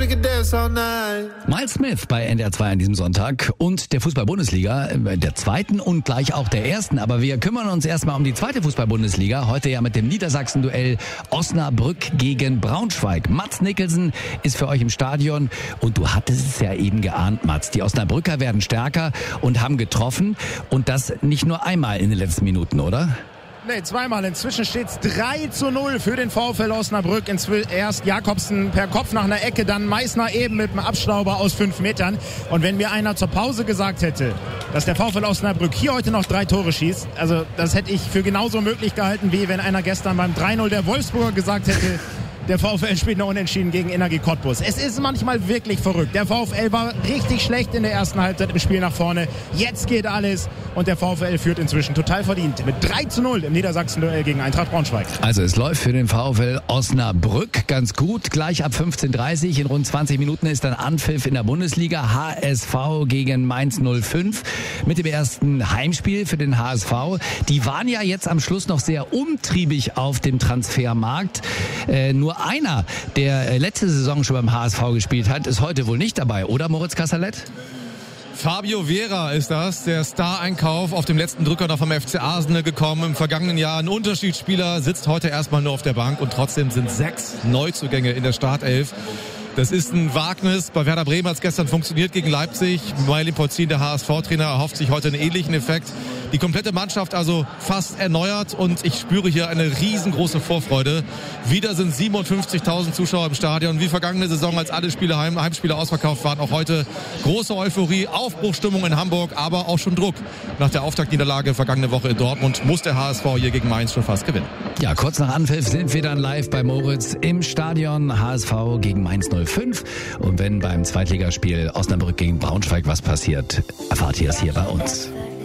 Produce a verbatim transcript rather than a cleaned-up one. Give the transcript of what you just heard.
Miles Smith bei N D R zwei an diesem Sonntag und der Fußball-Bundesliga, der zweiten und gleich auch der ersten. Aber wir kümmern uns erstmal um die zweite Fußball-Bundesliga. Heute ja mit dem Niedersachsen-Duell Osnabrück gegen Braunschweig. Mats Nicholson ist für euch im Stadion und du hattest es ja eben geahnt, Mats. Die Osnabrücker werden stärker und haben getroffen und das nicht nur einmal in den letzten Minuten, oder? Nee, zweimal. Inzwischen steht es drei zu null für den VfL Osnabrück. Inzwischen erst Jakobsen per Kopf nach einer Ecke, dann Meißner eben mit einem Abstauber aus fünf Metern. Und wenn mir einer zur Pause gesagt hätte, dass der VfL Osnabrück hier heute noch drei Tore schießt, also das hätte ich für genauso möglich gehalten, wie wenn einer gestern beim drei null der Wolfsburger gesagt hätte, der VfL spielt noch unentschieden gegen Energie Cottbus. Es ist manchmal wirklich verrückt. Der VfL war richtig schlecht in der ersten Halbzeit im Spiel nach vorne. Jetzt geht alles und der VfL führt inzwischen total verdient mit drei zu null im Niedersachsen-Duell gegen Eintracht Braunschweig. Also es läuft für den VfL Osnabrück ganz gut. Gleich ab fünfzehn Uhr dreißig in rund zwanzig Minuten ist dann Anpfiff in der Bundesliga. H S V gegen Mainz null fünf mit dem ersten Heimspiel für den H S V. Die waren ja jetzt am Schluss noch sehr umtriebig auf dem Transfermarkt. Äh, nur einer, der letzte Saison schon beim H S V gespielt hat, ist heute wohl nicht dabei, oder Moritz Kasserlet? Fabio Vera ist das, der Star-Einkauf auf dem letzten Drücker noch vom F C Arsenal gekommen. Im vergangenen Jahr ein Unterschiedsspieler, sitzt heute erstmal nur auf der Bank und trotzdem sind sechs Neuzugänge in der Startelf. Das ist ein Wagnis. Bei Werder Bremen hat es gestern funktioniert gegen Leipzig. Mailin Polzin, der H S V-Trainer, erhofft sich heute einen ähnlichen Effekt. Die komplette Mannschaft also fast erneuert und ich spüre hier eine riesengroße Vorfreude. Wieder sind siebenundfünfzigtausend Zuschauer im Stadion. Wie vergangene Saison, als alle Spiele Heim, Heimspiele ausverkauft waren, auch heute große Euphorie, Aufbruchstimmung in Hamburg, aber auch schon Druck. Nach der Auftaktniederlage vergangene Woche in Dortmund muss der H S V hier gegen Mainz schon fast gewinnen. Ja, kurz nach Anpfiff sind wir dann live bei Moritz im Stadion. H S V gegen Mainz null fünf. Und wenn beim Zweitligaspiel Osnabrück gegen Braunschweig was passiert, erfahrt ihr es hier bei uns.